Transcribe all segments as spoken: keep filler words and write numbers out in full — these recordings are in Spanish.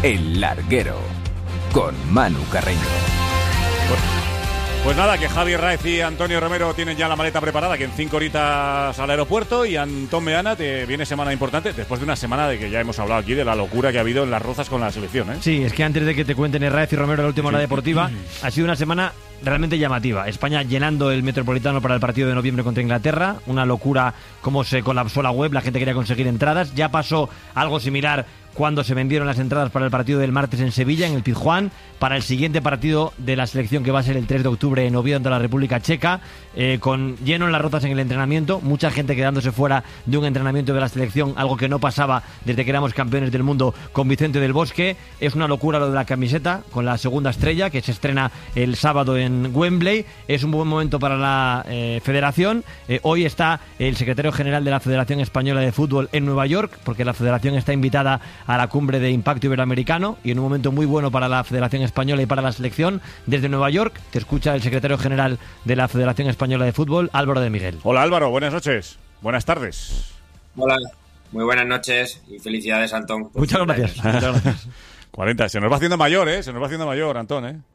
El Larguero, con Manu Carreño. Pues, pues nada, que Javi Raez y Antonio Romero tienen ya la maleta preparada, que en cinco horitas al aeropuerto, y Antón Meana, te viene semana importante, después de una semana de que ya hemos hablado aquí de la locura que ha habido en Las Rozas con la selección, ¿eh? Sí, es que antes de que te cuenten Raez y Romero la última hora deportiva, ha sido una semana realmente llamativa. España llenando el Metropolitano para el partido de noviembre contra Inglaterra, una locura cómo se colapsó la web, la gente quería conseguir entradas. Ya pasó algo similar cuando se vendieron las entradas para el partido del martes en Sevilla, en el Pizjuán, para el siguiente partido de la selección que va a ser el tres de octubre en Oviedo ante la República Checa, eh, con lleno en Las Rozas en el entrenamiento, mucha gente quedándose fuera de un entrenamiento de la selección, algo que no pasaba desde que éramos campeones del mundo con Vicente del Bosque. Es una locura lo de la camiseta, con la segunda estrella, que se estrena el sábado en Wembley. Es un buen momento para la eh, federación. Eh, hoy está el secretario general de la Federación Española de Fútbol en Nueva York, porque la federación está invitada a la cumbre de impacto iberoamericano, y en un momento muy bueno para la Federación Española y para la selección. Desde Nueva York te escucha el secretario general de la Federación Española de Fútbol, Álvaro de Miguel. Hola Álvaro, buenas noches, buenas tardes. Hola, muy buenas noches y felicidades, Antón. Muchas gracias. Muchas gracias. cuarenta, se nos va haciendo mayor, ¿eh? Se nos va haciendo mayor, Antón, ¿eh?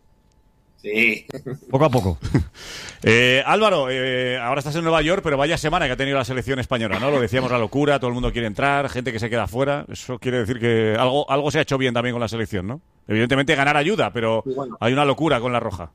Sí. Poco a poco. eh, Álvaro, eh, ahora estás en Nueva York, pero vaya semana que ha tenido la selección española, ¿no? Lo decíamos, la locura, todo el mundo quiere entrar, gente que se queda fuera. Eso quiere decir que algo, algo se ha hecho bien también con la selección, ¿no? Evidentemente ganar ayuda, pero bueno, hay una locura con la roja.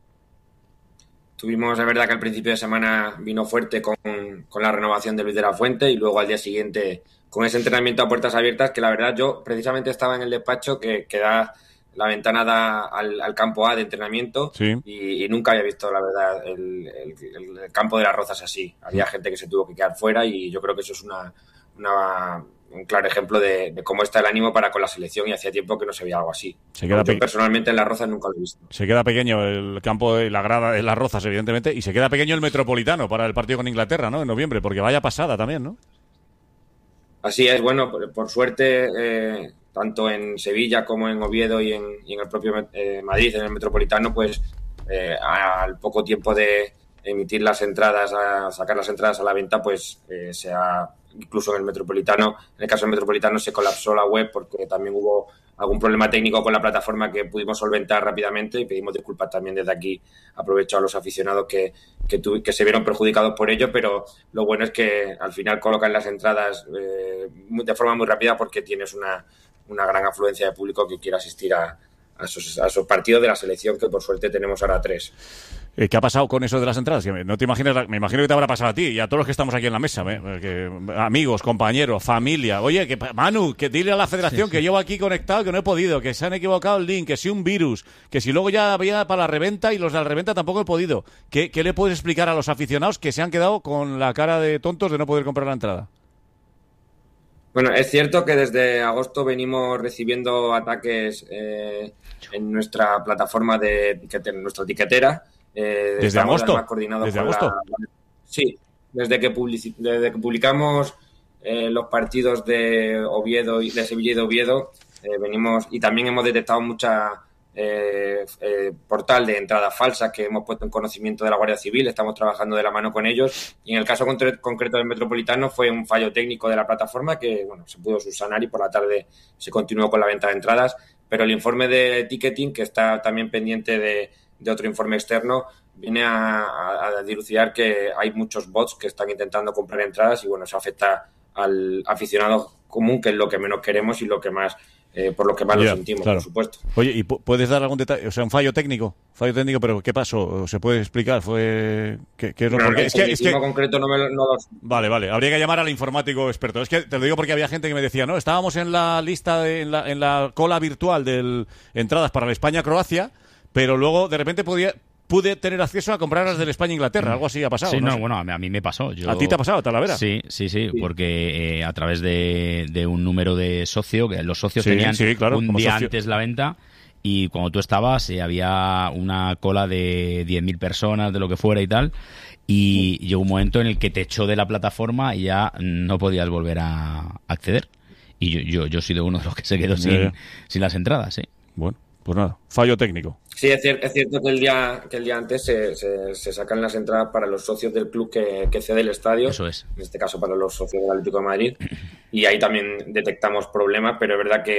Tuvimos, es verdad que al principio de semana vino fuerte con, con la renovación de Luis de la Fuente, y luego al día siguiente con ese entrenamiento a puertas abiertas, que la verdad yo precisamente estaba en el despacho que, que da... La ventana da al, al campo A de entrenamiento, sí. y, y nunca había visto, la verdad, el, el, el campo de Las Rozas así. Había gente que se tuvo que quedar fuera, y yo creo que eso es una, una, un claro ejemplo de, de cómo está el ánimo para con la selección, y hacía tiempo que no se veía algo así. Se queda yo personalmente en Las Rozas nunca lo he visto. Se queda pequeño el campo de la grada de Las Rozas, evidentemente, y se queda pequeño el Metropolitano para el partido con Inglaterra, ¿no? En noviembre, porque vaya pasada también, ¿no? Así es, bueno, por, por suerte... Eh, tanto en Sevilla como en Oviedo y en, y en el propio eh, Madrid, en el Metropolitano, pues eh, al poco tiempo de emitir las entradas, a sacar las entradas a la venta, pues eh, se ha, incluso en el Metropolitano, en el caso del Metropolitano se colapsó la web porque también hubo algún problema técnico con la plataforma que pudimos solventar rápidamente, y pedimos disculpas también desde aquí. Aprovecho a los aficionados que, que, tu, que se vieron perjudicados por ello, pero lo bueno es que al final colocan las entradas eh, de forma muy rápida, porque tienes una una gran afluencia de público que quiera asistir a, a, esos, a esos partidos de la selección, que por suerte tenemos ahora tres. Eh, ¿Qué ha pasado con eso de las entradas? No te imaginas, me imagino que te habrá pasado a ti y a todos los que estamos aquí en la mesa, ¿eh? Que, amigos, compañeros, familia. Oye, que Manu, que dile a la federación sí, que sí. llevo aquí conectado, que no he podido, que se han equivocado el link, que si un virus, que si luego ya había para la reventa y los de la reventa tampoco he podido. ¿Qué, qué le puedes explicar a los aficionados que se han quedado con la cara de tontos de no poder comprar la entrada? Bueno, es cierto que desde agosto venimos recibiendo ataques eh, en nuestra plataforma de etiquetera, nuestra etiquetera. Eh, ¿Desde agosto? ¿Desde agosto? La... Sí, desde que, publici... desde que publicamos eh, los partidos de Oviedo y de Sevilla y de Oviedo, eh, venimos, y también hemos detectado mucha eh, eh, portal de entradas falsas que hemos puesto en conocimiento de la Guardia Civil. Estamos trabajando de la mano con ellos, y en el caso concreto del Metropolitano fue un fallo técnico de la plataforma que bueno se pudo subsanar, y por la tarde se continuó con la venta de entradas. Pero el informe de ticketing, que está también pendiente de, de otro informe externo, viene a, a, a dilucidar que hay muchos bots que están intentando comprar entradas, y bueno, eso afecta al aficionado común, que es lo que menos queremos y lo que más Eh, por lo que más yeah, lo sentimos, claro. Por supuesto. Oye, ¿y puedes dar algún detalle? O sea, un fallo técnico, fallo técnico, pero ¿qué pasó? ¿Se puede explicar? ¿Fue qué, qué es lo no, porque no, es que, es que... concreto no me lo, no lo... Vale, vale. Habría que llamar al informático experto. Es que te lo digo porque había gente que me decía, no, estábamos en la lista, de, en la en la cola virtual de entradas para la España-Croacia, pero luego de repente podía pude tener acceso a comprarlas del España-Inglaterra, algo así ha pasado. Sí, no, no sé. bueno, a mí me pasó. Yo... ¿A ti te ha pasado, Talavera? Sí, sí, sí, sí. porque eh, a través de, de un número de socio, que los socios sí, tenían sí, claro, un día socio. antes la venta, y cuando tú estabas eh, había una cola de diez mil personas, de lo que fuera y tal, y llegó un momento en el que te echó de la plataforma y ya no podías volver a acceder. Y yo, yo, yo he sido uno de los que se quedó sin, yeah. sin las entradas, sí. Bueno. Pues nada, fallo técnico. Sí, es cierto, es cierto que el día que el día antes se, se, se sacan las entradas para los socios del club que, que cede el estadio. Eso es. En este caso para los socios del Atlético de Madrid. Y ahí también detectamos problemas, pero es verdad que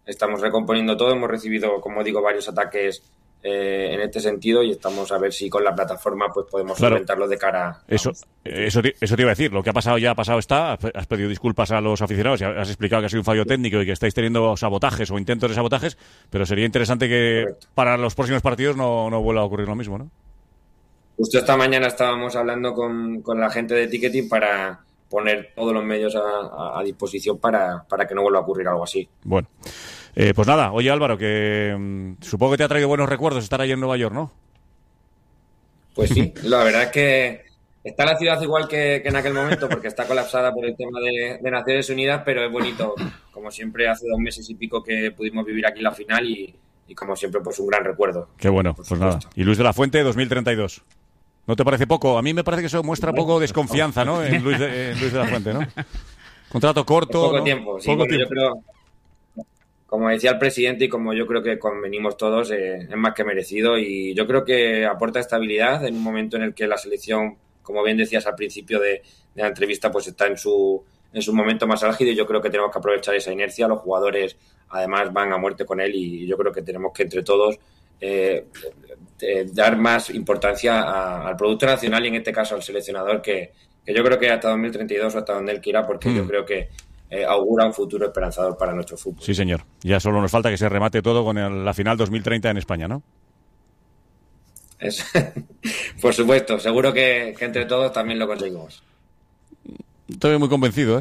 estamos recomponiendo todo, hemos recibido, como digo, varios ataques eh, en este sentido y estamos a ver si con la plataforma pues podemos Claro. solventarlo de cara a... Eso, eso, te, eso te iba a decir. Lo que ha pasado ya ha pasado está. Has pedido disculpas a los aficionados y has explicado que ha sido un fallo técnico y que estáis teniendo sabotajes o intentos de sabotajes, pero sería interesante que Correcto. para los próximos partidos no, no vuelva a ocurrir lo mismo, ¿no? Justo esta mañana estábamos hablando con, con la gente de ticketing para poner todos los medios a, a, a disposición para, para que no vuelva a ocurrir algo así. Bueno. Eh, pues nada, oye Álvaro, que mmm, supongo que te ha traído buenos recuerdos estar ahí en Nueva York, ¿no? Pues sí, la verdad es que está la ciudad igual que, que en aquel momento, porque está colapsada por el tema de, de Naciones Unidas, pero es bonito. Como siempre, hace dos meses y pico que pudimos vivir aquí la final y, y como siempre, pues un gran recuerdo. Qué bueno, Por pues supuesto. nada. Y Luis de la Fuente, dos mil treinta y dos. ¿No te parece poco? A mí me parece que eso muestra poco desconfianza, ¿no? En Luis de, en Luis de la Fuente, ¿no? Contrato corto. Poco ¿no? tiempo, sí, Poco bueno, tiempo. yo creo, como decía el presidente y como yo creo que convenimos todos, eh, es más que merecido y yo creo que aporta estabilidad en un momento en el que la selección, como bien decías al principio de, de la entrevista, pues está en su, en su momento más álgido y yo creo que tenemos que aprovechar esa inercia. Los jugadores además van a muerte con él y yo creo que tenemos que entre todos eh, eh, dar más importancia a, al producto nacional y en este caso al seleccionador que, que yo creo que hasta dos mil treinta y dos o hasta donde él quiera porque Mm. yo creo que eh, augura un futuro esperanzador para nuestro fútbol. Sí, señor. Ya solo nos falta que se remate todo con el- la final dos mil treinta en España, ¿no? Es- por supuesto, seguro que, que entre todos también lo conseguimos. Estoy muy convencido, ¿eh?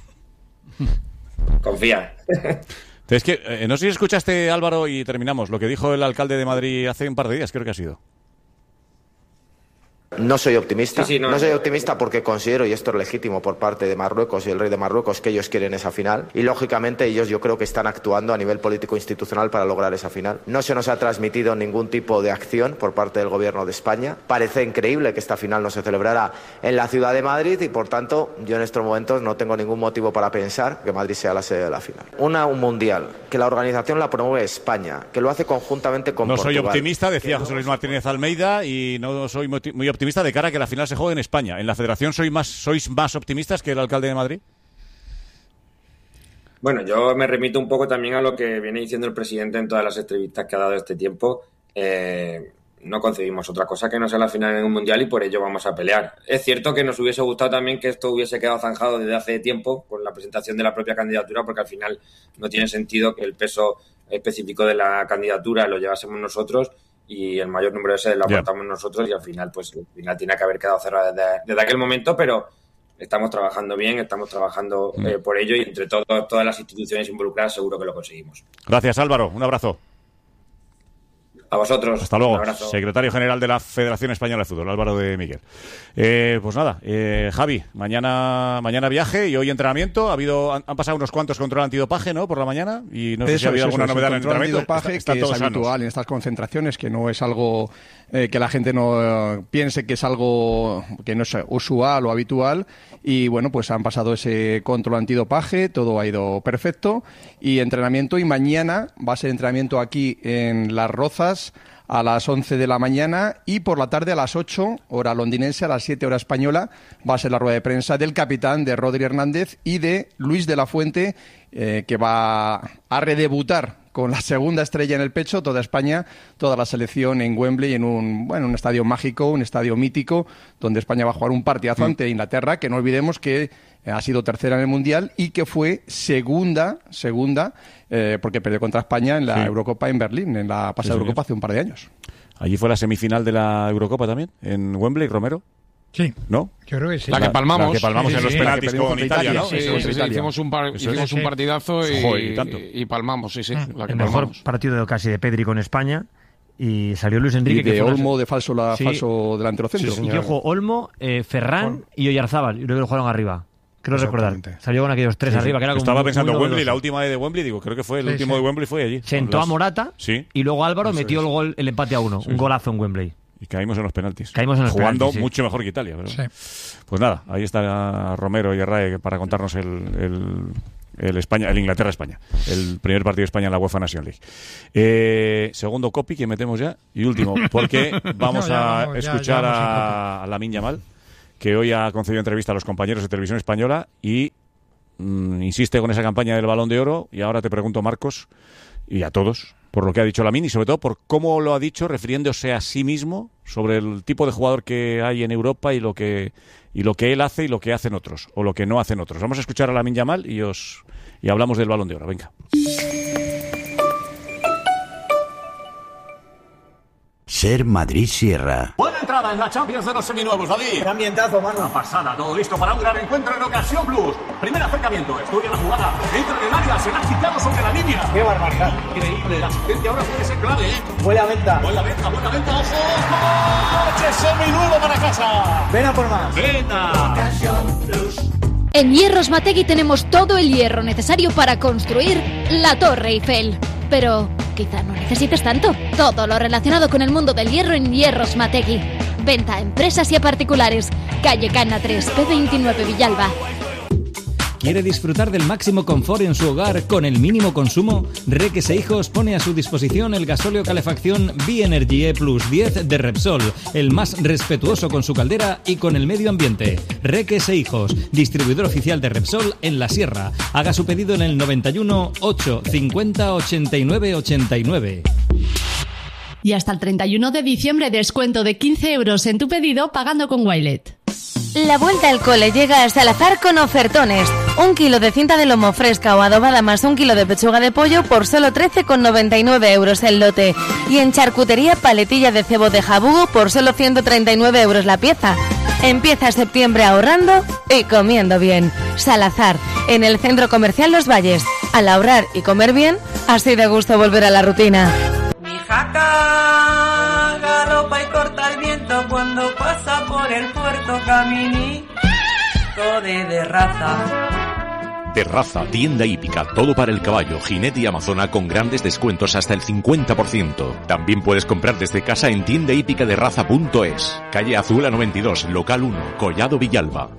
Confía. Es que, eh, no sé si escuchaste, Álvaro, y terminamos, lo que dijo el alcalde de Madrid hace un par de días, creo que ha sido. No soy optimista. Sí, sí, no, no soy no. optimista porque considero, y esto es legítimo por parte de Marruecos y el rey de Marruecos, que ellos quieren esa final. Y lógicamente ellos yo creo que están actuando a nivel político institucional para lograr esa final. No se nos ha transmitido ningún tipo de acción por parte del gobierno de España. Parece increíble que esta final no se celebrara en la ciudad de Madrid y por tanto yo en estos momentos no tengo ningún motivo para pensar que Madrid sea la sede de la final. Una, un mundial, que la organización la promueve España, que lo hace conjuntamente con No soy Portugal. optimista, decía Que José luego Luis se Martínez Almeida, y no soy moti- muy optimista de cara a que la final se juegue en España. ¿En la Federación sois más, sois más optimistas que el alcalde de Madrid? Bueno, yo me remito un poco también a lo que viene diciendo el presidente en todas las entrevistas que ha dado este tiempo. Eh, no concebimos otra cosa que no sea la final en un mundial y por ello vamos a pelear. Es cierto que nos hubiese gustado también que esto hubiese quedado zanjado desde hace tiempo con la presentación de la propia candidatura, porque al final no tiene sentido que el peso específico de la candidatura lo llevásemos nosotros y el mayor número de sedes lo Ya. aportamos nosotros y al final pues al final tiene que haber quedado cerrado desde, desde aquel momento, pero estamos trabajando bien, estamos trabajando Mm. eh, por ello y entre todos, todas las instituciones involucradas seguro que lo conseguimos. Gracias, Álvaro. Un abrazo. A vosotros. Hasta luego. Un abrazo. Secretario General de la Federación Española de Fútbol, Álvaro de Miguel. Eh, pues nada, eh, Javi, mañana mañana viaje y hoy entrenamiento. Ha habido, han, han pasado unos cuantos control antidopaje, ¿no? Por la mañana. Y no sé si Eso ha habido es, alguna eso es, novedad el en el control entrenamiento. antidopaje, Está- están que es todos sanos. habitual en estas concentraciones, que no es algo eh, que la gente no eh, piense que es algo que no es usual o habitual. Y bueno, pues han pasado ese control antidopaje, todo ha ido perfecto. Y entrenamiento, y mañana va a ser entrenamiento aquí en Las Rozas a las once de la mañana y por la tarde a las ocho, hora londinense, a las siete hora española, va a ser la rueda de prensa del capitán, de Rodri Hernández y de Luis de la Fuente, eh, que va a redebutar con la segunda estrella en el pecho, toda España, toda la selección en Wembley, en un, bueno, un estadio mágico, un estadio mítico, donde España va a jugar un partidazo ante Inglaterra, que no olvidemos que ha sido tercera en el Mundial y que fue segunda, segunda, eh, porque perdió contra España en la Sí. Eurocopa en Berlín, en la pasada Sí, señor. Eurocopa hace un par de años. Allí fue la semifinal de la Eurocopa también, en Wembley, Romero, Sí, ¿no? yo creo que sí. La que palmamos. La que palmamos Sí, en los sí, la que penaltis perdimos con contra Italia, Italia, ¿no? sí, Sí, sí, sí, contra sí, Italia. hicimos un, par- Eso hicimos es. un partidazo y, Joder, y tanto. y palmamos, sí, sí. La que El mejor palmamos. partido de casi de Pedri con España. Y salió Luis Enrique. Y que de fue una- Olmo de falso, la, Sí. falso delantero centro. Y yo juego Olmo, eh, Ferran y Oyarzábal. Y luego lo jugaron arriba. Creo recordar. Exactamente. Salió con aquellos tres arriba, que era como Estaba muy- pensando muy Wembley, la novedoso. última de Wembley, digo, creo que fue el Sí, último sí. de Wembley fue allí. Sentó Con a las- Morata Sí. y luego Álvaro Eso metió es. el gol, el empate a uno. Un golazo en Wembley. Y caímos en los penaltis. Caímos en los Jugando penaltis, sí. mucho mejor que Italia. Pero... Sí. Pues nada, ahí está Romero y Arrae para contarnos el, el, el España, el Inglaterra-España. El primer partido de España en la UEFA National League. Eh, segundo copy que metemos ya. Y último, porque vamos No, ya a vamos, ya- escuchar ya vamos a, a Lamine Yamal, que hoy ha concedido entrevista a los compañeros de Televisión Española y mmm, insiste con esa campaña del Balón de Oro, y ahora te pregunto, Marcos, y a todos, por lo que ha dicho Lamine y sobre todo por cómo lo ha dicho refiriéndose a sí mismo sobre el tipo de jugador que hay en Europa y lo que y lo que él hace y lo que hacen otros o lo que no hacen otros. Vamos a escuchar a Lamine Yamal y os y hablamos del Balón de Oro. Venga. Ser Madrid Sierra. Buena entrada en la Champions de los seminuevos, David. Qué ambientazo, mano. Una pasada, todo listo para un gran encuentro en Ocasión Plus. Primer acercamiento, estudia la jugada, entra en el área, se la ha quitado sobre la línea. Qué barbaridad. Increíble, la asistencia ahora puede ser clave, ¿eh? Buena venta. Buena venta, buena venta, ojo. ¡Coche seminuevo para casa! Ven a por más. ¡Venga! Ocasión Plus. En Hierros Mategui tenemos todo el hierro necesario para construir la Torre Eiffel. Pero quizá no necesites tanto. Todo lo relacionado con el mundo del hierro en Hierros Mategui. Venta a empresas y a particulares. Calle Cana tres, P veintinueve, Villalba. ¿Quiere disfrutar del máximo confort en su hogar con el mínimo consumo? Reques e Hijos pone a su disposición el gasóleo calefacción B-Energy E Plus diez de Repsol, el más respetuoso con su caldera y con el medio ambiente. Reques e Hijos, distribuidor oficial de Repsol en la Sierra. Haga su pedido en el noventa y uno, ocho, cincuenta, ochenta y nueve, ochenta y nueve. Y hasta el treinta y uno de diciembre descuento de quince euros en tu pedido pagando con Wilet. La vuelta al cole llega a Salazar con ofertones. Un kilo de cinta de lomo fresca o adobada más un kilo de pechuga de pollo por solo trece con noventa y nueve euros el lote. Y en charcutería paletilla de cebo de jabugo por solo ciento treinta y nueve euros la pieza. Empieza septiembre ahorrando y comiendo bien. Salazar, en el Centro Comercial Los Valles. Al ahorrar y comer bien, así de gusto volver a la rutina. Mi jaca galopa y corta el viento cuando pasa por el puerto caminito de de raza. De Raza, tienda hípica, todo para el caballo, jinete y amazona con grandes descuentos hasta el cincuenta por ciento. También puedes comprar desde casa en tienda hípica de raza punto es. Calle Azul a noventa y dos, local uno, Collado Villalba.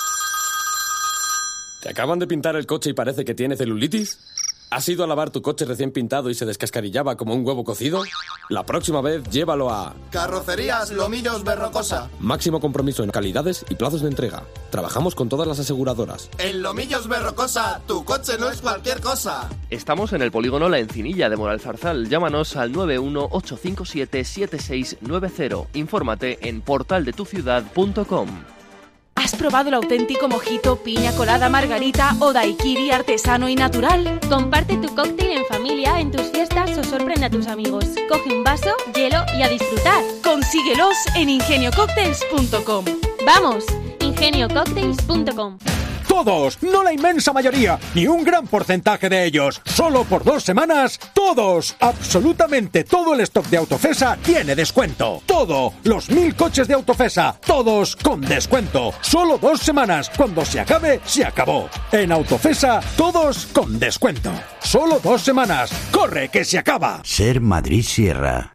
¿Te acaban de pintar el coche y parece que tiene celulitis? ¿Has ido a lavar tu coche recién pintado y se descascarillaba como un huevo cocido? La próxima vez llévalo a... Carrocerías Lomillos Berrocosa. Máximo compromiso en calidades y plazos de entrega. Trabajamos con todas las aseguradoras. En Lomillos Berrocosa, tu coche no es cualquier cosa. Estamos en el polígono La Encinilla de Moralzarzal. Llámanos al nueve uno ocho cinco siete siete seis nueve cero. Infórmate en portal de tu ciudad punto com. ¿Has probado el auténtico mojito, piña colada, margarita o daiquiri artesano y natural? Comparte tu cóctel en familia, en tus fiestas o sorprende a tus amigos. Coge un vaso, hielo y a disfrutar. Consíguelos en ingenio cocktails punto com. ¡Vamos! ingenio cocktails punto com. Todos, no la inmensa mayoría, ni un gran porcentaje de ellos. Solo por dos semanas, todos, absolutamente todo el stock de Autofesa tiene descuento. Todo, los mil coches de Autofesa, todos con descuento. Solo dos semanas, cuando se acabe, se acabó. En Autofesa, todos con descuento. Solo dos semanas, corre que se acaba. Ser Madrid Sierra.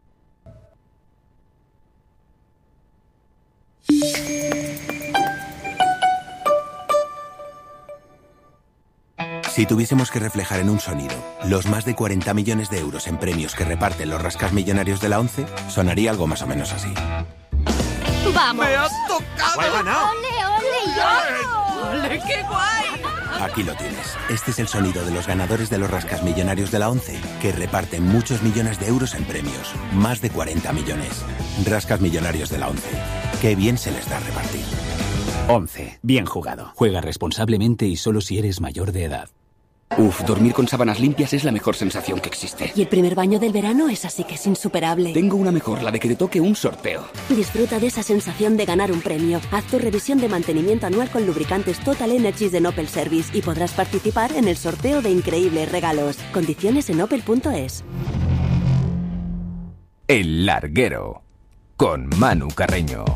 Si tuviésemos que reflejar en un sonido los más de cuarenta millones de euros en premios que reparten los rascasmillonarios de la ONCE, sonaría algo más o menos así. ¡Vamos! ¡Me has tocado! ¡He ganado! ¡Ole, ole, yo! ¡Ole, qué guay! Aquí lo tienes. Este es el sonido de los ganadores de los rascasmillonarios de la ONCE, que reparten muchos millones de euros en premios. Más de cuarenta millones. Rascasmillonarios de la ONCE. Qué bien se les da repartir. ONCE. Bien jugado. Juega responsablemente y solo si eres mayor de edad. Uf, dormir con sábanas limpias es la mejor sensación que existe. Y el primer baño del verano es así que es insuperable. Tengo una mejor, la de que te toque un sorteo. Disfruta de esa sensación de ganar un premio. Haz tu revisión de mantenimiento anual con lubricantes Total Energies de Opel Service y podrás participar en el sorteo de increíbles regalos. Condiciones en opel punto es. El Larguero, con Manu Carreño.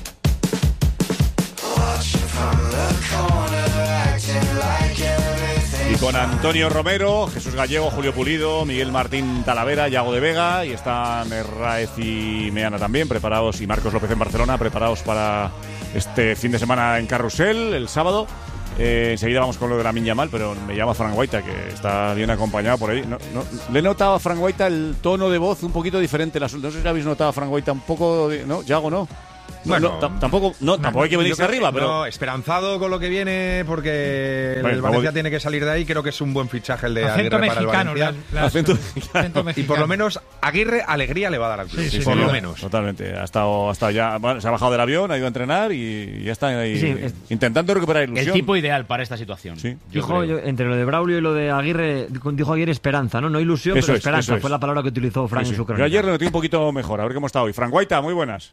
Y con Antonio Romero, Jesús Gallego, Julio Pulido, Miguel Martín Talavera, Yago de Vega, y están Herráez y Meana también preparados, y Marcos López en Barcelona, preparados para este fin de semana en Carrusel, el sábado. Eh, enseguida vamos con lo de Lamine Yamal, pero me llama Fran Guaita, que está bien acompañado por ahí. No, no, le he notado a Fran Guaita el tono de voz un poquito diferente. No sé si habéis notado a Fran Guaita un poco... De, ¿no? Yago, ¿no? Bueno, no, tampoco, no, tampoco hay que venirse arriba, pero... No, esperanzado con lo que viene, porque bueno, el Valencia tiene que salir de ahí. Creo que es un buen fichaje el de acento Aguirre para mexicano, el Valencia. La, la, acento mexicano. Y por lo menos Aguirre alegría le va a dar al club. Sí, sí, por sí, lo sí, menos. Totalmente. Ha estado, ha estado ya, bueno, se ha bajado del avión, ha ido a entrenar y ya está ahí sí, es, intentando recuperar ilusión. El tipo ideal para esta situación. Sí, dijo, yo, entre lo de Braulio y lo de Aguirre, dijo Aguirre esperanza, ¿no? No ilusión, eso pero es, esperanza. Fue la palabra que utilizó Frank sí, sí. en su crónica. Yo ayer lo noté un poquito mejor. A ver cómo está hoy. Frank Guaita, muy buenas.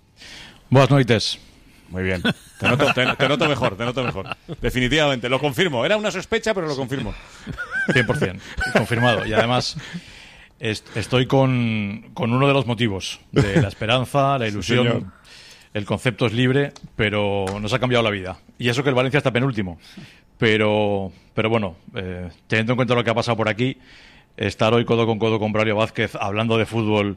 Buenas noches. Muy bien. Te noto, te, te noto mejor, te noto mejor. Definitivamente, lo confirmo. Era una sospecha, pero lo confirmo. cien por ciento, confirmado. Y además est- estoy con, con uno de los motivos de la esperanza, la ilusión. Sí, el concepto es libre, pero nos ha cambiado la vida. Y eso que el Valencia está penúltimo. Pero, pero bueno, eh, teniendo en cuenta lo que ha pasado por aquí, estar hoy codo con codo con Braulio Vázquez hablando de fútbol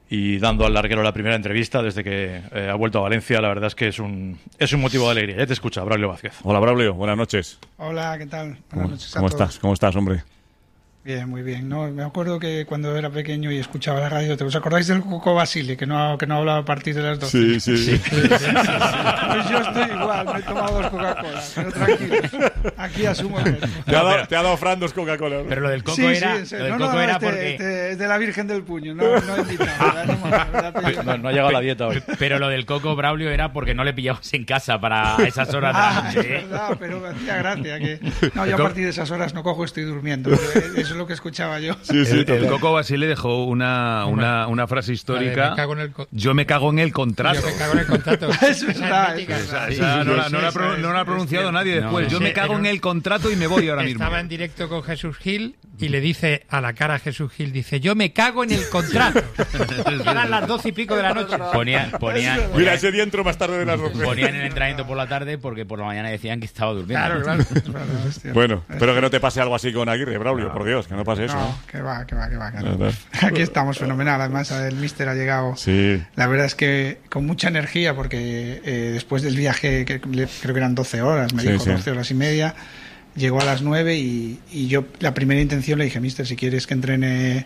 y dando al larguero la primera entrevista desde que eh, ha vuelto a Valencia, la verdad es que es un es un motivo de alegría. Ya te escucha, Braulio Vázquez. Hola, Braulio, buenas noches. Hola, ¿qué tal? Buenas ¿Cómo, noches a ¿cómo todos. estás? ¿Cómo estás, hombre? Bien, muy bien. No, me acuerdo que cuando era pequeño y escuchaba la radio, ¿os acordáis del Coco Basile, que no, que no hablaba a partir de las doce? Sí, sí, sí. sí, sí, sí, sí. Pues yo estoy igual, me he tomado dos Coca-Cola, pero tranquilo, aquí asumo el reto. Te ha dado, te ha dado Fran dos Coca-Cola. Pero lo del Coco sí, era, sí, sí. Lo del No, Coco no, era este, porque... este, es de la Virgen del Puño, no, no he invitado. no, no, no ha llegado la dieta hoy. Pero lo del Coco, Braulio, era porque no le pillabas en casa para esas horas de la noche. Ah, es verdad, pero me hacía gracia que... No, yo a partir de esas horas no cojo, estoy durmiendo. Eso es lo que escuchaba yo. Sí, sí, el, el Coco Basile dejó una, una, una frase histórica. Me cago en el co- yo me cago en el contrato. Yo me cago en el contrato. Eso está. Esa, esa no, la, no, la, pro, no la ha pronunciado nadie después. No, yo sí, me cago en el contrato y me voy ahora mismo. Estaba en directo con Jesús Gil y le dice a la cara a Jesús Gil, dice, yo me cago en el contrato. Eran las doce y pico de la noche. Ponían, ponían, ponían, Mira, ese día entró más tarde de las doce. Ponían el entrenamiento por la tarde porque por la mañana decían que estaba durmiendo. Claro, claro. Bueno, espero que no te pase algo así con Aguirre, Braulio, no, por Dios, que no pase eso. No, ¿no? que va, que va, que va. Que no. Aquí estamos, fenomenal. Además, el míster ha llegado, sí. La verdad es que con mucha energía, porque eh, después del viaje, que creo que eran doce horas, me sí, dijo sí. doce horas y media, llegó a las nueve y, y yo la primera intención le dije, míster, si quieres que entrene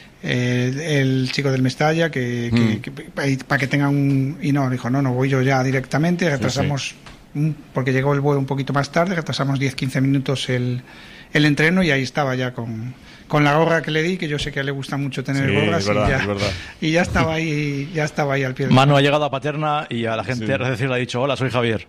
eh, el chico del Mestalla, que, mm. que, que para que tenga un... Y no, dijo, no, no, voy yo ya directamente, retrasamos, sí, sí. Un, porque llegó el vuelo un poquito más tarde, retrasamos diez a quince minutos el, el entreno y ahí estaba ya con... con la gorra que le di, que yo sé que le gusta mucho tener sí, gorras, verdad, y, ya, y ya estaba ahí ya estaba ahí al pie del Manu ha llegado a Paterna y a la gente sí. recién le ha dicho, hola, soy Javier.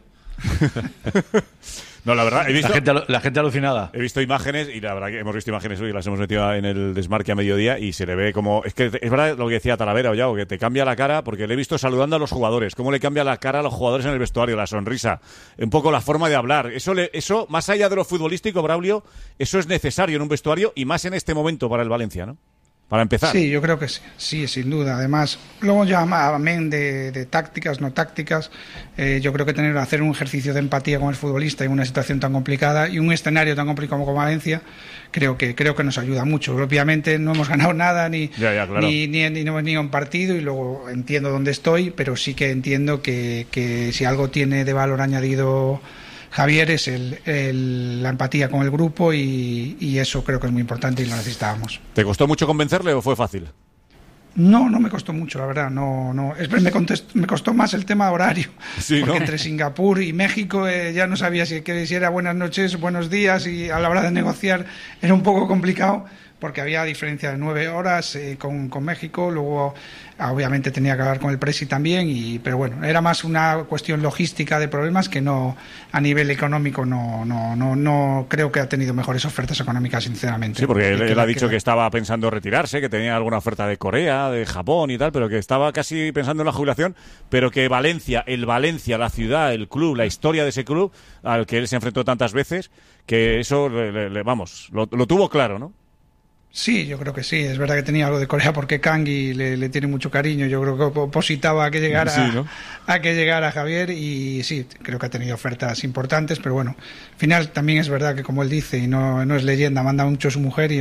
No, la verdad, he visto... La gente, la gente alucinada. He visto imágenes, y la verdad que hemos visto imágenes hoy, las hemos metido en el desmarque a mediodía, y se le ve como... Es que es verdad lo que decía Talavera, Ollao, que te cambia la cara, porque le he visto saludando a los jugadores, cómo le cambia la cara a los jugadores en el vestuario, la sonrisa, un poco la forma de hablar. Eso, le, eso más allá de lo futbolístico, Braulio, eso es necesario en un vestuario, y más en este momento para el Valencia, ¿no? Para empezar. Sí, yo creo que sí, sí, sin duda. Además, luego ya amén de, de tácticas, no tácticas, eh, yo creo que tener hacer un ejercicio de empatía con el futbolista en una situación tan complicada y un escenario tan complicado como Valencia, creo que creo que nos ayuda mucho. Obviamente no hemos ganado nada ni ya, ya, claro. ni, ni, ni, ni, ni un partido y luego entiendo dónde estoy, pero sí que entiendo que, que si algo tiene de valor añadido Javier es el, el, la empatía con el grupo y, y eso creo que es muy importante y lo necesitábamos. ¿Te costó mucho convencerle o fue fácil? No, no me costó mucho, la verdad. No, no. Es, me, contestó, me costó más el tema horario. Sí, porque ¿no? Entre Singapur y México eh, ya no sabía si, que, si era buenas noches, buenos días, y a la hora de negociar era un poco complicado porque había diferencia de nueve horas eh, con, con México. Luego, obviamente, tenía que hablar con el presi también, y, pero bueno, era más una cuestión logística de problemas que no a nivel económico. No, no, no, no creo que ha tenido mejores ofertas económicas, sinceramente. Sí, porque él, que, él que, ha dicho que, que estaba pensando retirarse, que tenía alguna oferta de Corea, de Japón y tal, pero que estaba casi pensando en la jubilación, pero que Valencia, el Valencia, la ciudad, el club, la historia de ese club al que él se enfrentó tantas veces, que eso, le, le, vamos, lo, lo tuvo claro, ¿no? Sí, yo creo que sí. Es verdad que tenía algo de Corea porque Kangi le, le tiene mucho cariño. Yo creo que opositaba a que llegara sí, ¿no? a que llegara Javier, y sí, creo que ha tenido ofertas importantes, pero bueno, al final también es verdad que, como él dice, y no, no es leyenda, manda mucho su mujer y, hombre,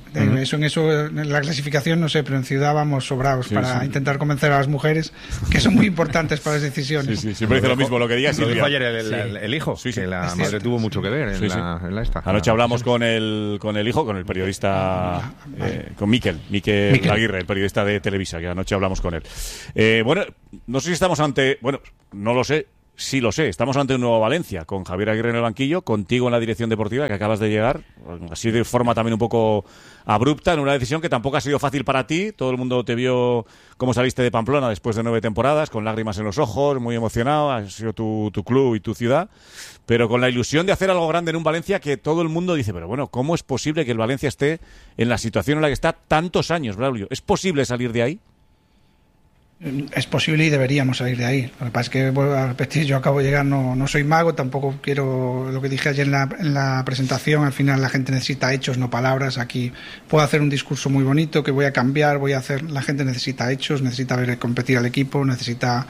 Uh-huh. Eso en eso, en la clasificación no sé, pero en Ciudad vamos sobrados sí, para sí. intentar convencer a las mujeres, que son muy importantes para las decisiones. Sí, sí, siempre dice lo mismo, lo que diga Silvia. Lo dijo ayer el, el, sí. el, el hijo, sí, sí. que la es madre cierto. tuvo mucho que ver en, sí, la, sí. en la esta. Anoche hablamos con el, con el hijo, con el periodista, eh, con Miquel, Miquel, Miquel Aguirre, el periodista de Televisa, que anoche hablamos con él. Eh, bueno, no sé si estamos ante, bueno, no lo sé, sí lo sé, estamos ante un nuevo Valencia, con Javier Aguirre en el banquillo, contigo en la dirección deportiva, que acabas de llegar, así de forma también un poco abrupta, en una decisión que tampoco ha sido fácil para ti. Todo el mundo te vio cómo saliste de Pamplona después de nueve temporadas, con lágrimas en los ojos, muy emocionado, ha sido tu, tu club y tu ciudad, pero con la ilusión de hacer algo grande en un Valencia que todo el mundo dice, pero bueno, ¿cómo es posible que el Valencia esté en la situación en la que está tantos años, Braulio? ¿Es posible salir de ahí? Es posible y deberíamos salir de ahí. Lo que pasa es que, vuelvo a repetir, yo acabo de llegar, no, no soy mago, tampoco quiero, lo que dije ayer en la, en la presentación, al final la gente necesita hechos, no palabras. Aquí puedo hacer un discurso muy bonito, que voy a cambiar, voy a hacer, la gente necesita hechos, necesita ver competir al equipo, necesita...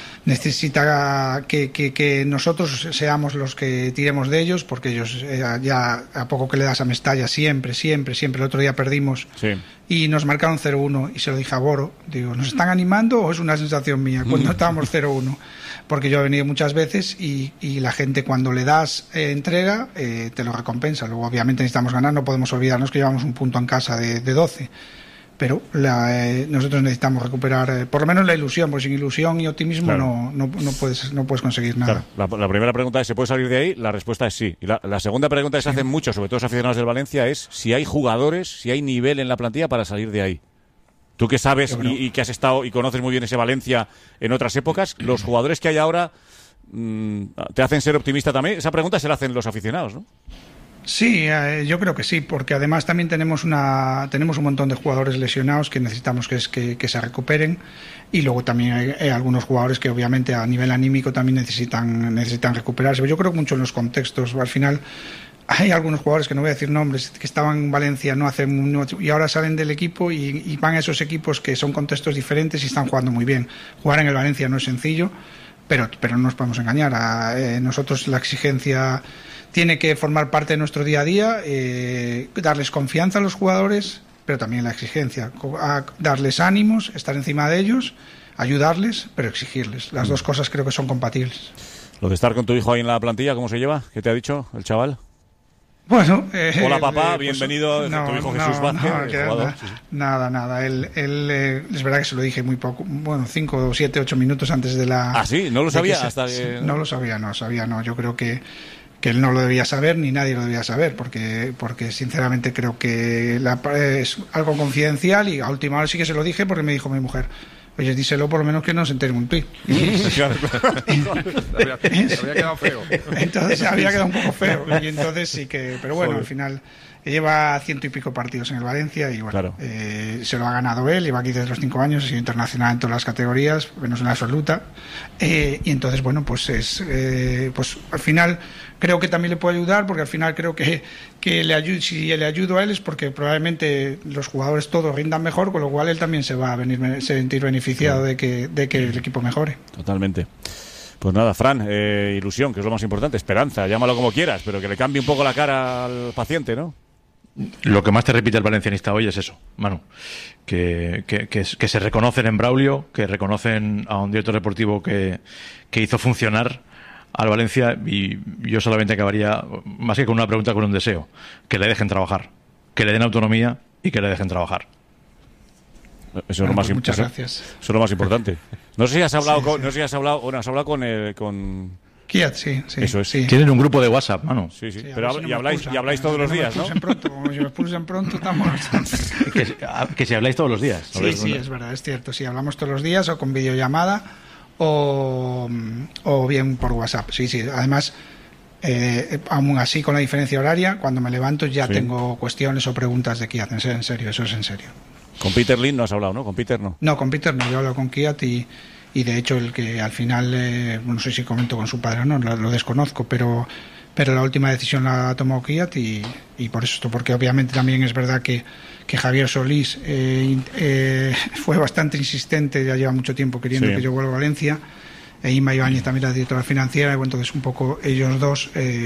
necesita que, que, que nosotros seamos los que tiremos de ellos, porque ellos eh, ya a poco que le das a Mestalla siempre, siempre, siempre. El otro día perdimos sí. y nos marcaron cero uno y se lo dije a Boro, digo, ¿nos están animando o es una sensación mía cuando estábamos cero uno? Porque yo he venido muchas veces y, y la gente cuando le das eh, entrega eh, te lo recompensa. Luego obviamente necesitamos ganar, no podemos olvidarnos que llevamos un punto en casa de, de doce. Pero la, eh, nosotros necesitamos recuperar eh, por lo menos la ilusión, porque sin ilusión y optimismo claro. no, no, no, puedes, no puedes conseguir nada. Claro. La, la primera pregunta es, ¿se puede salir de ahí? La respuesta es sí. Y la, la segunda pregunta que se hacen muchos, sobre todo los aficionados del Valencia, es si hay jugadores, si hay nivel en la plantilla para salir de ahí. Tú que sabes y, y que has estado y conoces muy bien ese Valencia en otras épocas, los jugadores que hay ahora mmm, te hacen ser optimista también. Esa pregunta se la hacen los aficionados, ¿no? Sí, eh, yo creo que sí, porque además también tenemos una tenemos un montón de jugadores lesionados que necesitamos que, es, que, que se recuperen, y luego también hay, hay algunos jugadores que obviamente a nivel anímico también necesitan necesitan recuperarse. Pero yo creo mucho en los contextos. Al final hay algunos jugadores, que no voy a decir nombres, que estaban en Valencia no hace mucho y ahora salen del equipo y, y van a esos equipos que son contextos diferentes y están jugando muy bien. Jugar en el Valencia no es sencillo, pero, pero no nos podemos engañar. A, eh, nosotros la exigencia tiene que formar parte de nuestro día a día, eh, darles confianza a los jugadores, pero también la exigencia, a darles ánimos, estar encima de ellos, ayudarles, pero exigirles. Las dos cosas creo que son compatibles. Lo de estar con tu hijo ahí en la plantilla, ¿cómo se lleva? ¿Qué te ha dicho el chaval? Bueno, eh, hola papá, eh, bienvenido pues, no, tu hijo no, Jesús Vázquez, no, el que jugador. Nada, sí, sí. nada, nada. Él, él eh, es verdad que se lo dije muy poco, bueno, cinco, siete, ocho minutos antes de la. Ah, sí, no lo sabía que se, hasta que... No lo sabía, no sabía, no. Yo creo que que él no lo debía saber ni nadie lo debía saber, porque porque sinceramente creo que la, es algo confidencial, y a última hora sí que se lo dije porque me dijo mi mujer, oye, díselo por lo menos que no se entere un tuit. había, había quedado feo. Entonces había quedado un poco feo. Y entonces sí que, pero bueno, Joder. Al final lleva ciento y pico partidos en el Valencia y bueno, claro. eh, se lo ha ganado él, lleva aquí desde los cinco años, ha sido internacional en todas las categorías, menos en la absoluta, eh, y entonces bueno, pues es eh, pues al final creo que también le puedo ayudar, porque al final creo que, que le ayudo, si le ayudo a él es porque probablemente los jugadores todos rindan mejor, con lo cual él también se va a venir sentir beneficiado de que, de que el equipo mejore. Totalmente. Pues nada, Fran, eh, ilusión, que es lo más importante, esperanza, llámalo como quieras, pero que le cambie un poco la cara al paciente, ¿no? Lo que más te repite el valencianista hoy es eso, Manu, que, que, que, que se reconocen en Braulio, que reconocen a un director deportivo que, que hizo funcionar al Valencia, y yo solamente acabaría, más que con una pregunta, con un deseo: que le dejen trabajar, que le den autonomía y que le dejen trabajar. Eso es bueno, lo más pues muchas eso, gracias. Eso es lo más importante. No sé si has hablado sí, con, sí. no sé si has hablado, bueno, has hablado con el, con Kiat, sí, sí. Eso es. Sí. Tienen un grupo de WhatsApp, Manu. Sí, sí. sí Pero si no y habláis, expulsan, y habláis todos los días, ¿no? Pronto, como si me expulsen pronto, estamos. que, que si habláis todos los días. Sí, sí, es verdad, es cierto. Sí, hablamos todos los días, o con videollamada, o, o bien por WhatsApp. Sí, sí. Además, eh, aún así, con la diferencia horaria, cuando me levanto ya sí. tengo cuestiones o preguntas de Kiat. En serio, eso es en serio. Con Peter Lin no has hablado, ¿no? Con Peter no. No, con Peter no. Yo hablo con Kiat y, y de hecho el que al final, eh, no sé si comento con su padre o no, lo, lo desconozco, pero pero la última decisión la ha tomado Kiat y, y por eso, porque obviamente también es verdad que, que Javier Solís eh, eh, fue bastante insistente, ya lleva mucho tiempo queriendo sí. que yo vuelva a Valencia, e Inma Ibáñez también la directora financiera, y bueno, entonces un poco ellos dos eh,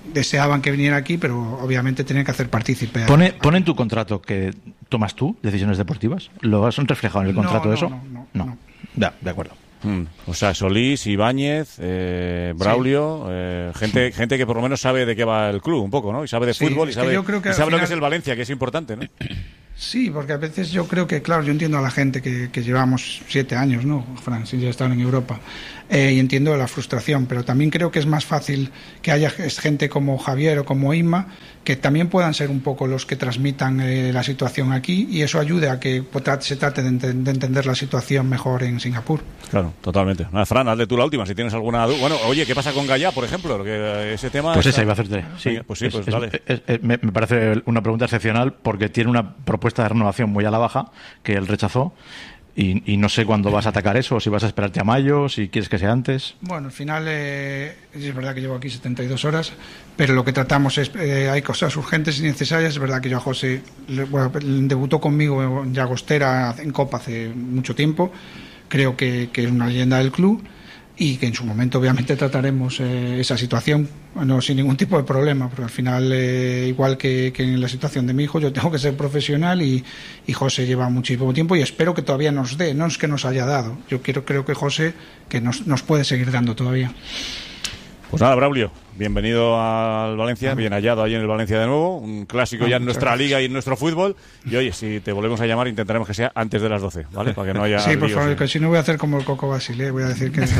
deseaban que viniera aquí, pero obviamente tenían que hacer partícipe. ¿Pone, ¿Pone en tu contrato que tomas tú decisiones deportivas? ¿Lo has reflejado en el contrato no, no, eso? No, no, no. no. Ya, de acuerdo. Hmm. O sea, Solís, Ibáñez, eh, Braulio, sí. eh, gente gente que por lo menos sabe de qué va el club un poco, ¿no? Y sabe de sí, fútbol y sabe, y sabe final... lo que es el Valencia, que es importante, ¿no? Sí, porque a veces yo creo que, claro, yo entiendo a la gente que, que llevamos siete años, ¿no, Fran? Si ya están en Europa. Eh, y entiendo la frustración, pero también creo que es más fácil que haya gente como Javier o como Inma que también puedan ser un poco los que transmitan eh, la situación aquí y eso ayude a que se trate de, ent de entender la situación mejor en Singapur. Claro, totalmente. Nada, Fran, hazle tú la última, si tienes alguna duda. Bueno, oye, ¿qué pasa con Gallá, por ejemplo? Porque ese tema... Pues está... esa iba a hacerte. Sí, pues sí, pues es, dale. Es, es, es, me parece una pregunta excepcional porque tiene una propuesta de renovación muy a la baja que él rechazó. Y, y no sé cuándo vas a atacar eso, o si vas a esperarte a mayo, si quieres que sea antes. Bueno, al final eh, es verdad que llevo aquí setenta y dos horas, pero lo que tratamos es, eh, hay cosas urgentes y necesarias. Es verdad que yo a José, bueno, debutó conmigo en Llagostera en Copa hace mucho tiempo, creo que, que es una leyenda del club y que en su momento obviamente trataremos eh, esa situación bueno, sin ningún tipo de problema, porque al final eh, igual que, que en la situación de mi hijo yo tengo que ser profesional y, y José lleva muchísimo tiempo y espero que todavía nos dé, no es que nos haya dado, yo quiero creo que José que nos, nos puede seguir dando todavía. Pues nada, Braulio, bienvenido al Valencia, bien hallado ahí en el Valencia de nuevo, un clásico ya en nuestra liga y en nuestro fútbol. Y oye, si te volvemos a llamar, intentaremos que sea antes de las doce, ¿vale? Para que no haya. Sí, por líos, favor, ¿eh? que si no voy a hacer como el Coco Basile, voy a decir que.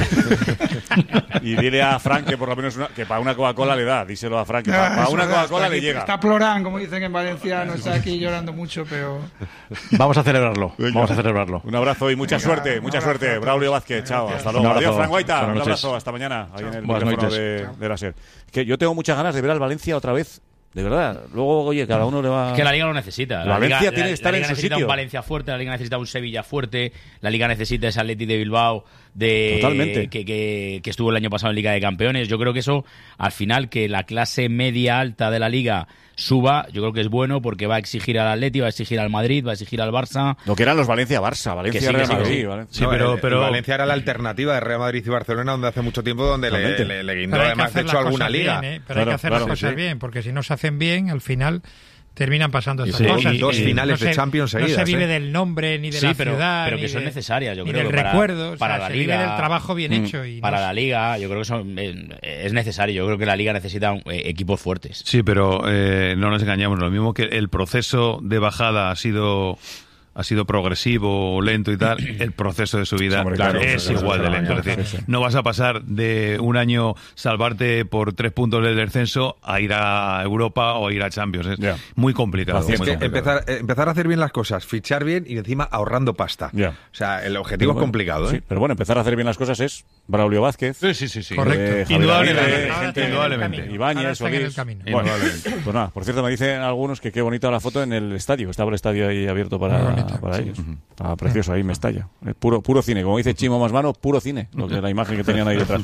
Y dile a Frank que por lo menos una, que para una Coca-Cola le da, díselo a Frank que para, para una Coca-Cola le llega. Está plorán, como dicen en Valencia, no está aquí llorando mucho, pero. Vamos a celebrarlo, vamos a celebrarlo. Un abrazo y mucha suerte, mucha suerte. Braulio Vázquez, chao, hasta luego. Adiós, Frank Guaita, un abrazo, hasta mañana, ahí en el micrófono de, de la SER. Que yo tengo muchas ganas de ver al Valencia otra vez, de verdad. Luego, oye, cada uno le va... Es que la Liga lo necesita. La Valencia Liga, tiene que estar la Liga en su necesita sitio. un Valencia fuerte, la Liga necesita un Sevilla fuerte, la Liga necesita ese Atleti de Bilbao de Totalmente. Que, que, que estuvo el año pasado en Liga de Campeones. Yo creo que eso, al final, que la clase media alta de la Liga suba, yo creo que es bueno porque va a exigir al Atleti, va a exigir al Madrid, va a exigir al Barça. Lo que eran los Valencia-Barça, Valencia-Real sí, Madrid. sí. Valencia. Sí, No, pero, el, pero el Valencia era la alternativa de Real Madrid y Barcelona, donde hace mucho tiempo donde le, le, le guindó además de hecho alguna liga. Bien, ¿eh? Pero claro, hay que hacer claro, las cosas sí. bien, porque si no se hacen bien, al final terminan pasando estas sí, cosas. y dos y finales no de se, Champions no seguidas. se vive ¿eh? del nombre, ni de sí, la pero, ciudad, pero que ni son de, necesarias, yo ni creo del que para, recuerdo. para o sea, la se Liga, vive del trabajo bien hecho. Y para no la Liga, yo creo que son, eh, es necesario. Yo creo que la Liga necesita eh, equipos fuertes. Sí, pero eh, no nos engañamos. Lo mismo que el proceso de bajada ha sido ha sido progresivo, lento y tal, el proceso de subida Hombre, claro, claro, es claro, igual claro, de lento. claro, Es decir, sí, sí. no vas a pasar de un año salvarte por tres puntos del descenso a ir a Europa o a ir a Champions. Es yeah. muy complicado. Es muy que complicado. empezar, eh, empezar a hacer bien las cosas, fichar bien y encima ahorrando pasta. Yeah. O sea, el objetivo Pero es complicado, bueno, ¿eh? sí, pero bueno, empezar a hacer bien las cosas es Braulio Vázquez. Sí, sí, sí. sí. Correcto. Eh, Javier Indudablemente. Aguirre, Ahora gente- están en el indudablemente. camino. Ibáñez, Ahora están en el Solís. camino. Bueno, Indudablemente. pues nada, por cierto, me dicen algunos que qué bonita la foto en el estadio. Estaba el estadio ahí abierto para, Muy bonita, para sí. ellos. Estaba precioso ahí, me estalla. Eh, Puro, puro cine, como dice Chimo Masmano, puro cine, lo que la imagen que tenían ahí detrás.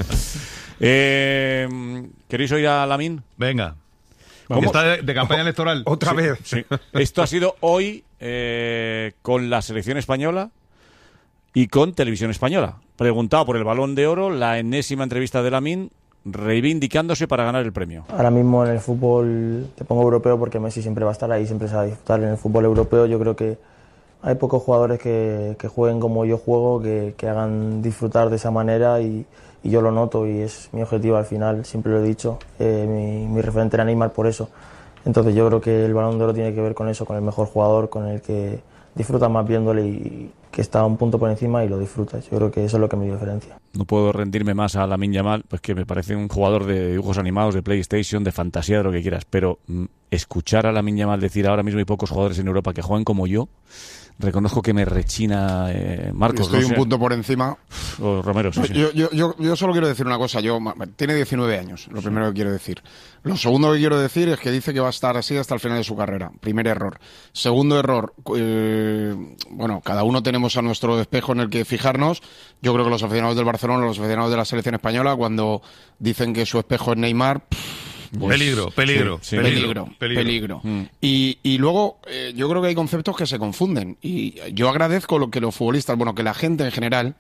Eh, ¿Queréis oír a Lamine? Venga. ¿Cómo? Está de, de campaña electoral. Otra Sí, vez. sí. Esto ha sido hoy eh, con la selección española y con Televisión Española. Preguntado por el Balón de Oro, la enésima entrevista de Lamine reivindicándose para ganar el premio. Ahora mismo en el fútbol te pongo europeo porque Messi siempre va a estar ahí, siempre se va a disfrutar. En el fútbol europeo yo creo que hay pocos jugadores que, que jueguen como yo juego, que, que hagan disfrutar de esa manera y, y yo lo noto y es mi objetivo al final, siempre lo he dicho, eh, mi, mi referente era Neymar por eso. Entonces yo creo que el Balón de Oro tiene que ver con eso, con el mejor jugador, con el que disfruta más viéndole y que está un punto por encima y lo disfruta. Yo creo que eso es lo que me diferencia. No puedo rendirme más a Lamine Yamal, pues que me parece un jugador de dibujos animados, de PlayStation, de fantasía, de lo que quieras, pero mm, escuchar a Lamine Yamal decir ahora mismo hay pocos jugadores en Europa que juegan como yo, reconozco que me rechina eh, Marcos. Estoy no sé. un punto por encima. O Romero, sí, sí. Yo, yo, yo, yo solo quiero decir una cosa. Yo tiene diecinueve años, lo primero que quiero decir. Lo segundo que quiero decir es que dice que va a estar así hasta el final de su carrera. Primer error. Segundo error, eh, bueno, cada uno tenemos a nuestro espejo en el que fijarnos. Yo creo que los aficionados del Barcelona, los aficionados de la selección española, cuando dicen que su espejo es Neymar... Pues, peligro, peligro, sí, sí. peligro, peligro, peligro, peligro. Mm. Y, y luego eh, yo creo que hay conceptos que se confunden y yo agradezco lo que los futbolistas, bueno, que la gente en general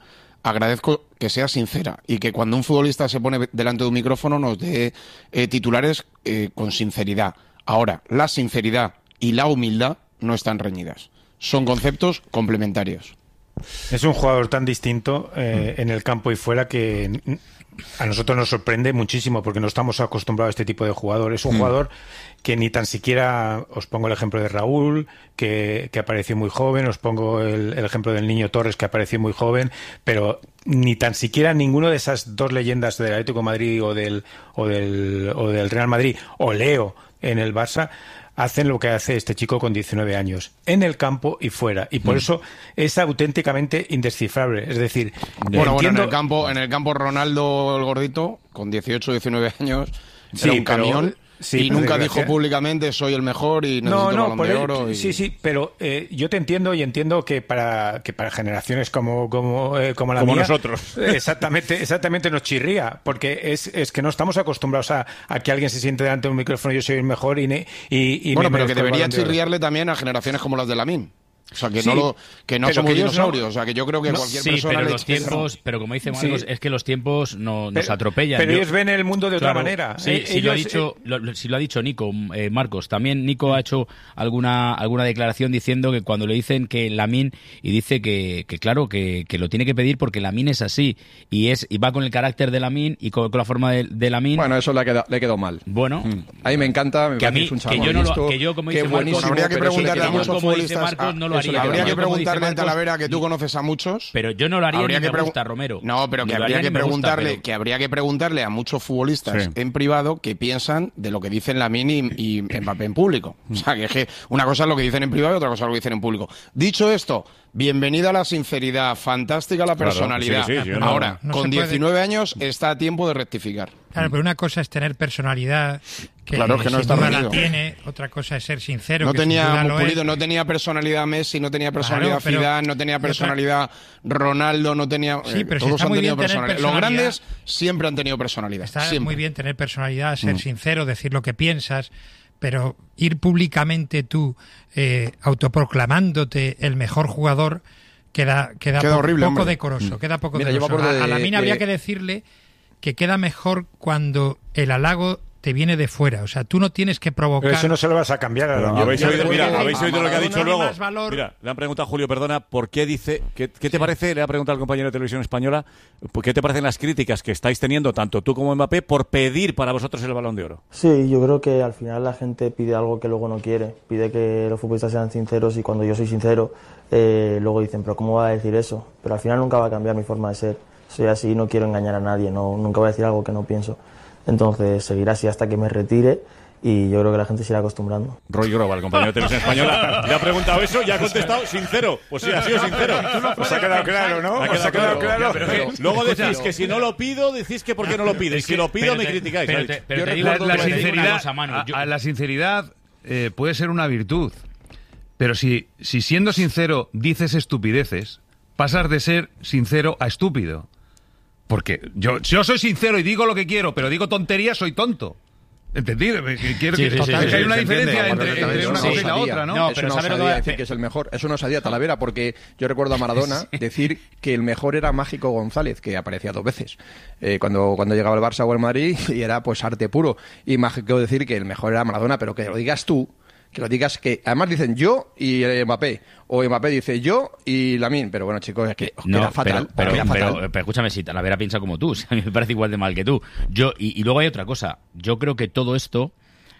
agradezco que sea sincera y que cuando un futbolista se pone delante de un micrófono nos dé eh, titulares eh, con sinceridad. Ahora, la sinceridad y la humildad no están reñidas. Son conceptos complementarios. Es un jugador tan distinto eh, en el campo y fuera que a nosotros nos sorprende muchísimo porque no estamos acostumbrados a este tipo de jugador. Es un mm. jugador que ni tan siquiera, os pongo el ejemplo de Raúl, que, que apareció muy joven, os pongo el, el ejemplo del Niño Torres, que apareció muy joven, pero ni tan siquiera ninguno de esas dos leyendas del Atlético de Madrid o del, o del, o del Real Madrid, o Leo en el Barça, hacen lo que hace este chico con diecinueve años, en el campo y fuera. Y por mm. eso es auténticamente indescifrable. Es decir, bueno, entiendo... bueno, en el campo, en el campo Ronaldo el gordito, con dieciocho, diecinueve años, sí, era un camión. Pero... Sí, y nunca dijo públicamente soy el mejor y necesito no, no, el Balón de Oro. Y... Sí, sí, pero eh, yo te entiendo y entiendo que para que para generaciones como como eh, como la como mía, nosotros, exactamente, exactamente nos chirría, porque es, es que no estamos acostumbrados a, a que alguien se siente delante de un micrófono y yo soy el mejor y y, y bueno, me pero que debería chirriarle también a generaciones como las de Lamine. O sea, que sí, no lo, que no somos dinosaurios. No, o sea, que yo creo que no, cualquier sí, persona... pero los tiempos, no. pero como dice Marcos, sí. es que los tiempos no, nos pero, atropellan. Pero yo, ellos ven el mundo de claro, otra manera. Sí, eh, si, ellos, lo ha dicho, eh, lo, si lo ha dicho Nico, eh, Marcos, también Nico ha hecho alguna alguna declaración diciendo que cuando le dicen que Lamine, y dice que, que claro, que, que lo tiene que pedir porque Lamine es así, y es y va con el carácter de Lamine y con, con la forma de, de Lamine. Bueno, eso le ha quedado, le quedó mal. Bueno. Mm. A mí me encanta, me que a mí, un que yo, no lo, que yo, como dice Marcos, habría que preguntarle a muchos futbolistas, no lo haría. Habría que preguntarle a Talavera, que tú conoces a muchos. Pero yo no lo haría habría ni que me gusta, Romero. No, pero que habría que preguntarle, gusta, pero... que habría que preguntarle a muchos futbolistas sí. en privado qué piensan de lo que dicen Lamine y, y Mbappé en público. O sea, que es que una cosa es lo que dicen en privado y otra cosa es lo que dicen en público. Dicho esto, bienvenida a la sinceridad, fantástica la personalidad. Claro, sí, sí, sí, Ahora, no, no con diecinueve años está a tiempo de rectificar. Claro, pero una cosa es tener personalidad, que, claro, que no está la tiene, otra cosa es ser sincero. No que tenía lo pulido, no tenía personalidad Messi, no tenía personalidad claro, Zidane, no tenía personalidad otra... Ronaldo, no tenía. Sí, pero todos si han muy tenido bien personalidad. personalidad. Los grandes siempre han tenido personalidad. Está siempre. muy bien tener personalidad, ser mm. sincero, decir lo que piensas, pero ir públicamente tú eh, autoproclamándote el mejor jugador queda, queda, queda po horrible, poco hombre. decoroso. Queda poco Mira, decoroso. De, a, a Lamine de... habría que decirle que queda mejor cuando el halago te viene de fuera, o sea, tú no tienes que provocar. Pero eso no se lo vas a cambiar. A no, ¿Habéis oído, mira, ¿habéis oído lo que ha dicho luego? Valor... Mira, le han preguntado a Julio, perdona, ¿por qué dice, qué, qué te sí. parece, le ha preguntado al compañero de Televisión Española, ¿qué te parecen las críticas que estáis teniendo, tanto tú como Mbappé, por pedir para vosotros el Balón de Oro? Sí, yo creo que al final la gente pide algo que luego no quiere, pide que los futbolistas sean sinceros y cuando yo soy sincero, eh, luego dicen, pero ¿cómo va a decir eso? Pero al final nunca va a cambiar mi forma de ser, soy así, no quiero engañar a nadie, no, nunca voy a decir algo que no pienso. Entonces seguirá así hasta que me retire y yo creo que la gente se irá acostumbrando. Roy Grova, el compañero de Televisión Española, le ha preguntado eso y ha contestado sincero. Pues sí, ha sido sincero. Os ha quedado claro, ¿no? Ha quedado quedado claro. Pero, pero, luego decís que si no lo pido, decís que por qué no lo pides. Si lo pido, me criticáis. Pero te, pero te digo, la, la, te sinceridad, cosa, Manu, yo... a, a la sinceridad eh, puede ser una virtud, pero si, si siendo sincero dices estupideces, pasas de ser sincero a estúpido. Porque yo, yo soy sincero y digo lo que quiero, pero digo tonterías, soy tonto. ¿Entendido? Quiero sí, que, sí, sí, que sí, hay una sí, diferencia entre, entre, entre una sí, cosa y la otra, ¿no? No, eso pero no sabe sabía decir que es el mejor. Eso no sabía Talavera, porque yo recuerdo a Maradona decir que el mejor era Mágico González, que aparecía dos veces. Eh, cuando, cuando llegaba el Barça o el Madrid, y era pues arte puro. Y Mágico decir que el mejor era Maradona, pero que lo digas tú, que lo digas que... Además dicen yo y Mbappé, o Mbappé dice yo y Lamine, pero bueno, chicos, es que os no, queda fatal. Pero, pero, fatal. pero, pero escúchame, si Talavera piensa como tú, o sea, a mí me parece igual de mal que tú. Yo Y, y luego hay otra cosa, yo creo que todo esto...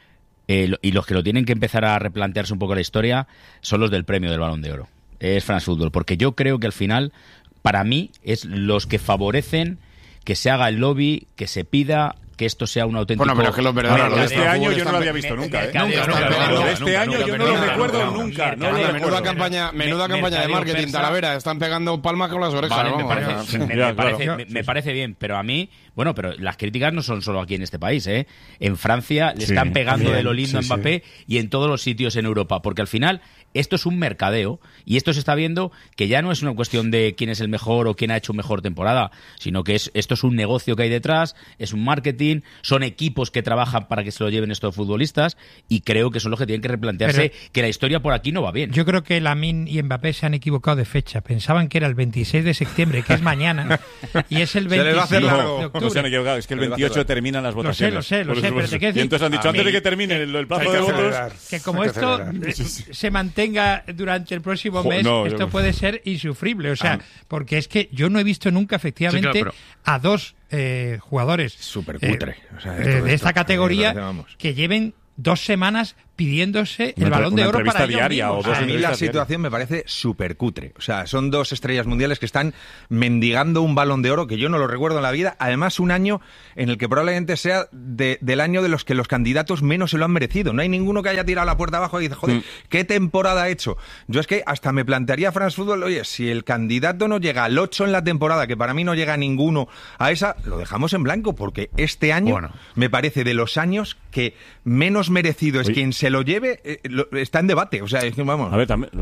Eh, y los que lo tienen que empezar a replantearse un poco la historia son los del premio del Balón de Oro. Es France Football, porque yo creo que al final, para mí, es los que favorecen que se haga el lobby, que se pida que esto sea un auténtico... Bueno, pero es que los verdaderos... De este año yo no lo había visto nunca, ¿eh? Nunca, nunca. De este año yo no lo recuerdo nunca. Menuda campaña menuda campaña de marketing, Talavera. Están pegando palmas con las orejas. Vale, me, parece, me, me, parece, me, me parece bien, pero a mí... Bueno, pero las críticas no son solo aquí en este país, ¿eh? En Francia le están sí, pegando también, de lo lindo sí, a Mbappé sí. y en todos los sitios en Europa, porque al final Esto es un mercadeo y esto se está viendo que ya no es una cuestión de quién es el mejor o quién ha hecho mejor temporada, sino que es, esto es un negocio que hay detrás, es un marketing, son equipos que trabajan para que se lo lleven estos futbolistas y creo que son los que tienen que replantearse Pero que la historia por aquí no va bien. Yo creo que Lamine y Mbappé se han equivocado de fecha. Pensaban que era el veintiséis de septiembre, que es mañana, y es el veintiséis de octubre. No se han equivocado, es que el veintiocho terminan las votaciones. Lo sé, lo sé, lo sé, pero te quiero decir... Y entonces han dicho, antes de que termine el, el plazo de votos... Que como esto se mantenga durante el próximo mes, no, esto yo... puede ser insufrible. O sea, ah. porque es que yo no he visto nunca, efectivamente, sí, claro, pero... a dos eh, jugadores super cutre, eh, o sea, de, de esta categoría que lleven dos semanas pidiéndose el una, Balón de Oro para ellos diaria mismos. o dos A mí la situación me parece súper cutre. O sea, son dos estrellas mundiales que están mendigando un Balón de Oro que yo no lo recuerdo en la vida. Además, un año en el que probablemente sea de, del año de los que los candidatos menos se lo han merecido. No hay ninguno que haya tirado la puerta abajo y dice, joder, mm. ¿qué temporada ha hecho? Yo es que hasta me plantearía France Football, oye, si el candidato no llega al ocho en la temporada, que para mí no llega ninguno a esa, lo dejamos en blanco, porque este año bueno. me parece de los años que menos merecido es Oye. quien se lo lleve, eh, lo, está en debate. O sea, es que vamos. A ver, también.